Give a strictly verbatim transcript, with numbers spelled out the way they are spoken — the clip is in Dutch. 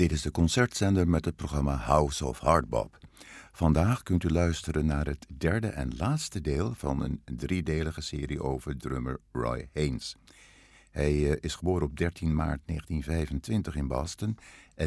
Dit is de concertzender met het programma House of Hardbop. Vandaag kunt u luisteren naar het derde en laatste deel van een driedelige serie over drummer Roy Haynes. Hij uh, is geboren op dertien maart negentien vijfentwintig in Boston en